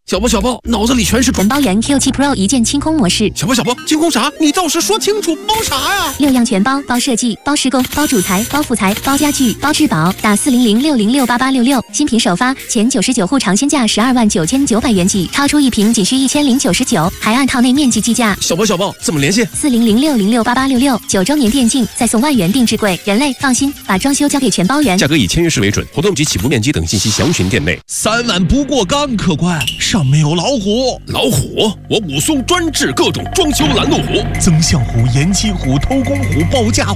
小宝，脑子里全是本包圆 Q7 Pro 一键清空模式。 小宝，清空啥？你倒是说清楚，包啥呀 ？6样全包，包设计，包施工，包主材，包副材，包家具，包质保。打40060688866，新品首发，前99户尝鲜价129900元起，超出一瓶仅需1099，还按套内面积计价。 小宝，怎么联系 ？40060688866，9周年电竞，再送万元定制柜。人类放心，把装修交给全包圆。 价格以签约式为准，活动及起步面积等信息详询店内。 3万不过岗，客官。上面有老虎， 我武松专治各种装修拦路虎， 增项虎、延期虎、偷工虎、报价